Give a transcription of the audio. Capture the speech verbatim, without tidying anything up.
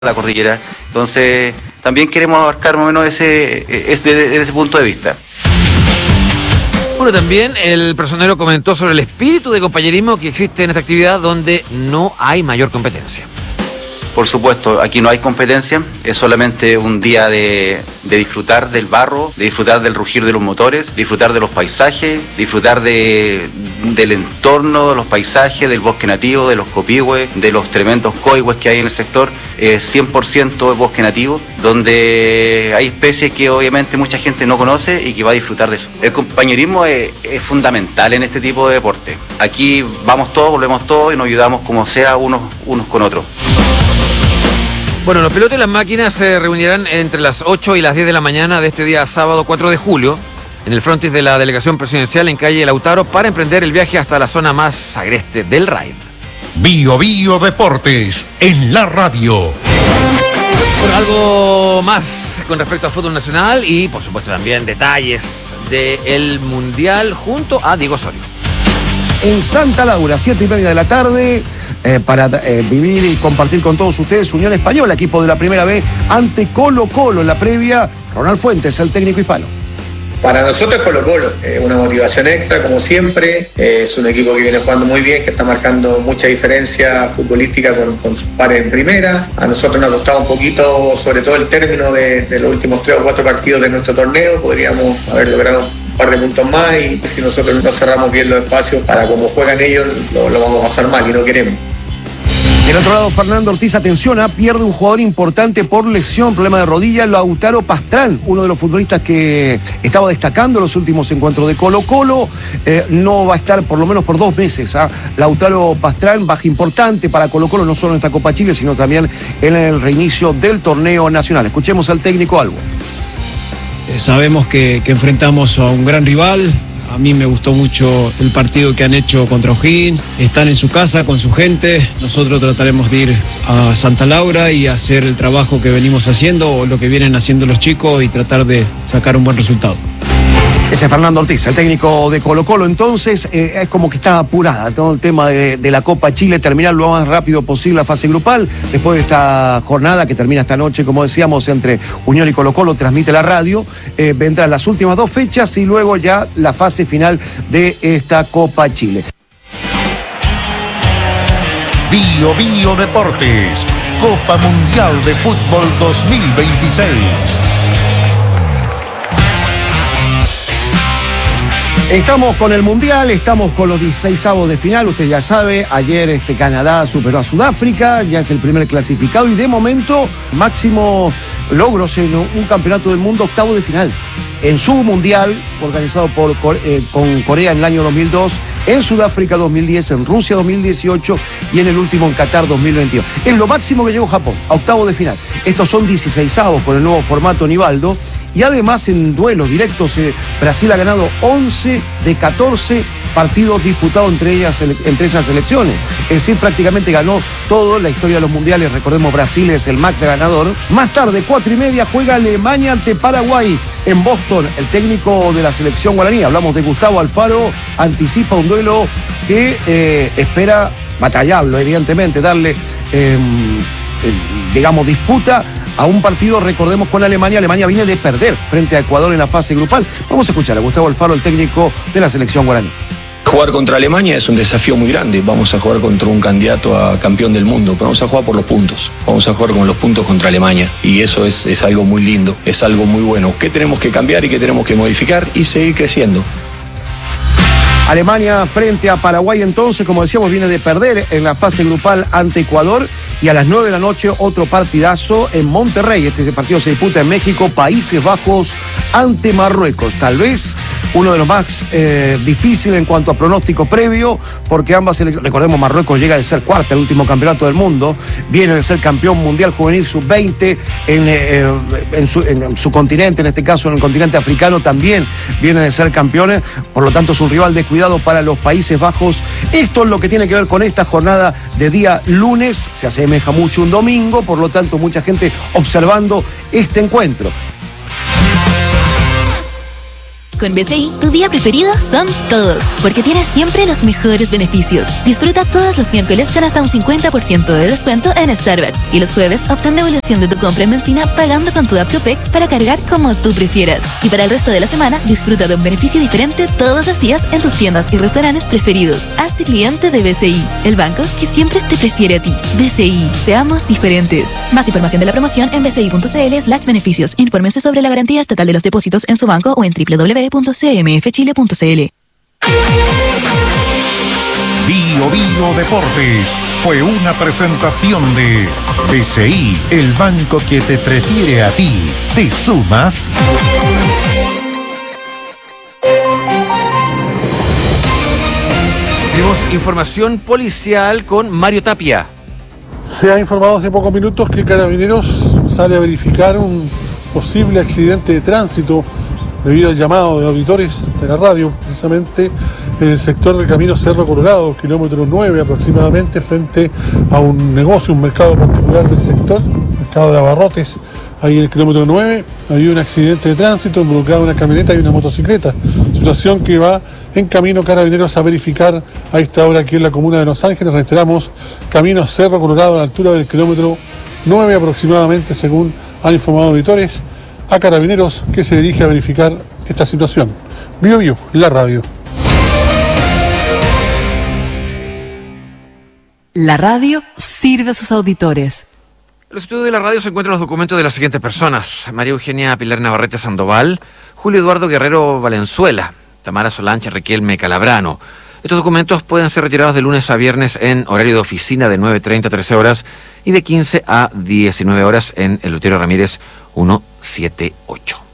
la cordillera. Entonces, también queremos abarcar más o menos ese, ese, desde ese punto de vista. Bueno, también el personero comentó sobre el espíritu de compañerismo que existe en esta actividad donde no hay mayor competencia. Por supuesto, aquí no hay competencia, es solamente un día de, de disfrutar del barro, de disfrutar del rugir de los motores, disfrutar de los paisajes, disfrutar de, del entorno, de los paisajes, del bosque nativo, de los copihue, de los tremendos coihues que hay en el sector. Es cien por ciento bosque nativo, donde hay especies que obviamente mucha gente no conoce y que va a disfrutar de eso. El compañerismo es, es fundamental en este tipo de deporte. Aquí vamos todos, volvemos todos y nos ayudamos como sea unos, unos con otros. Bueno, los pilotos y las máquinas se reunirán entre las ocho y las diez de la mañana de este día sábado cuatro de julio en el frontis de la delegación presidencial en calle Lautaro para emprender el viaje hasta la zona más agreste del raid. Bio Bio Deportes en la radio. Bueno, algo más con respecto al fútbol nacional y por supuesto también detalles del Mundial junto a Diego Osorio. En Santa Laura, siete y media de la tarde, eh, para eh, vivir y compartir con todos ustedes Unión Española, equipo de la Primera B, ante Colo Colo. En la previa, Ronald Fuentes, el técnico hispano. Para nosotros Colo Colo, eh, una motivación extra como siempre, eh, es un equipo que viene jugando muy bien, que está marcando mucha diferencia futbolística con, con sus pares en primera. A nosotros nos ha costado un poquito, sobre todo el término de, de los últimos tres o cuatro partidos de nuestro torneo, podríamos haber logrado un par de puntos más y si nosotros no cerramos bien los espacios para como juegan ellos, lo, lo vamos a pasar mal y no queremos. Del otro lado, Fernando Ortiz, atención, ¿eh? pierde un jugador importante por lesión, problema de rodilla, Lautaro Pastrán, uno de los futbolistas que estaba destacando en los últimos encuentros de Colo Colo, eh, no va a estar por lo menos por dos meses. ¿eh? Lautaro Pastrán, baja importante para Colo Colo, no solo en esta Copa Chile, sino también en el reinicio del torneo nacional. Escuchemos al técnico Albo. Eh, sabemos que, que enfrentamos a un gran rival. A mí me gustó mucho el partido que han hecho contra O'Higgins. Están en su casa con su gente. Nosotros trataremos de ir a Santa Laura y hacer el trabajo que venimos haciendo o lo que vienen haciendo los chicos y tratar de sacar un buen resultado. Ese es Fernando Ortiz, el técnico de Colo Colo. Entonces, eh, es como que está apurada todo el tema de, de la Copa Chile, terminar lo más rápido posible la fase grupal. Después de esta jornada que termina esta noche, como decíamos, entre Unión y Colo Colo, transmite la radio, eh, vendrán las últimas dos fechas y luego ya la fase final de esta Copa Chile. Bio Bio Deportes, Copa Mundial de Fútbol dos mil veintiséis. Estamos con el Mundial, estamos con los dieciseisavos de final, usted ya sabe, ayer este Canadá superó a Sudáfrica, ya es el primer clasificado y de momento máximo logros en un campeonato del mundo, octavo de final. En su Mundial, organizado por, eh, con Corea en el año dos mil dos, en Sudáfrica dos mil diez, en Rusia dos mil dieciocho y en el último en Qatar dos mil veintidós. Es lo máximo que llegó Japón, a octavo de final. Estos son dieciseisavos con el nuevo formato Nivaldo. Y además en duelos directos, eh, Brasil ha ganado once de catorce partidos disputados entre ellas, entre esas selecciones. Es decir, prácticamente ganó todo la historia de los mundiales. Recordemos, Brasil es el máximo ganador. Más tarde, cuatro y media, juega Alemania ante Paraguay en Boston. El técnico de la selección guaraní, hablamos de Gustavo Alfaro, anticipa un duelo que eh, espera batallarlo, evidentemente, darle, eh, eh, digamos, disputa a un partido, recordemos, con Alemania. Alemania viene de perder frente a Ecuador en la fase grupal. Vamos a escuchar a Gustavo Alfaro, el técnico de la selección guaraní. Jugar contra Alemania es un desafío muy grande. Vamos a jugar contra un candidato a campeón del mundo, pero vamos a jugar por los puntos. Vamos a jugar con los puntos contra Alemania. Y eso es, es algo muy lindo, es algo muy bueno. ¿Qué tenemos que cambiar y qué tenemos que modificar y seguir creciendo? Alemania frente a Paraguay, entonces, como decíamos, viene de perder en la fase grupal ante Ecuador. Y a las nueve de la noche, otro partidazo en Monterrey. Este partido se disputa en México, Países Bajos ante Marruecos. Tal vez uno de los más eh, difíciles en cuanto a pronóstico previo, porque ambas, recordemos, Marruecos llega de ser cuarta, el último campeonato del mundo, viene de ser campeón mundial juvenil sub veinte en, eh, en, su, en su continente, en este caso en el continente africano, también viene de ser campeones, por lo tanto es un rival descuidado para los Países Bajos. Esto es lo que tiene que ver con esta jornada de día lunes, se asemeja mucho un domingo, por lo tanto mucha gente observando este encuentro. Con B C I, tu día preferido son todos, porque tienes siempre los mejores beneficios. Disfruta todos los miércoles con hasta un cincuenta por ciento de descuento en Starbucks y los jueves obtén devolución de tu compra en benzina pagando con tu app Copec para cargar como tú prefieras. Y para el resto de la semana, disfruta de un beneficio diferente todos los días en tus tiendas y restaurantes preferidos. Hazte cliente de B C I, el banco que siempre te prefiere a ti. B C I, seamos diferentes. Más información de la promoción en bci.cl slash beneficios. Infórmense sobre la garantía estatal de los depósitos en su banco o en doble u doble u doble u punto c m f chile punto c l. Bio Bio Deportes fue una presentación de B C I, el banco que te prefiere a ti. ¿Te sumas? Tenemos información policial con Mario Tapia. Se ha informado hace pocos minutos que Carabineros sale a verificar un posible accidente de tránsito debido al llamado de auditores de la radio, precisamente en el sector del Camino Cerro Colorado, kilómetro nueve aproximadamente, frente a un negocio, un mercado particular del sector, mercado de abarrotes. Ahí en el kilómetro nueve había un accidente de tránsito, involucrado una camioneta y una motocicleta, situación que va en camino Carabineros a verificar a esta hora aquí en la comuna de Los Ángeles. Reiteramos, Camino Cerro Colorado a la altura del kilómetro nueve aproximadamente, según han informado auditores, a Carabineros, que se dirige a verificar esta situación. Bio Bio, la radio. La radio sirve a sus auditores. En los estudios de la radio se encuentran los documentos de las siguientes personas: María Eugenia Pilar Navarrete Sandoval, Julio Eduardo Guerrero Valenzuela, Tamara Solange Riquelme Calabrano. Estos documentos pueden ser retirados de lunes a viernes en horario de oficina de nueve treinta a trece horas y de quince a diecinueve horas en Eleuterio Ramírez ciento setenta y ocho.